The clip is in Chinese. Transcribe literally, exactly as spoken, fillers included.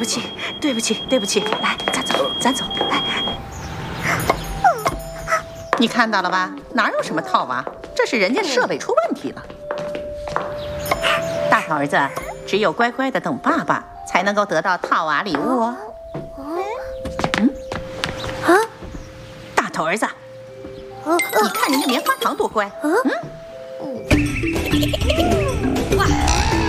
起，对不起，对不起，来，咱走，咱走，来。你看到了吧？哪有什么套娃，这是人家设备出问题了。大头儿子，只有乖乖的等爸爸，才能够得到套娃礼物哦。嗯？啊？大头儿子，你看人家棉花糖多乖，嗯？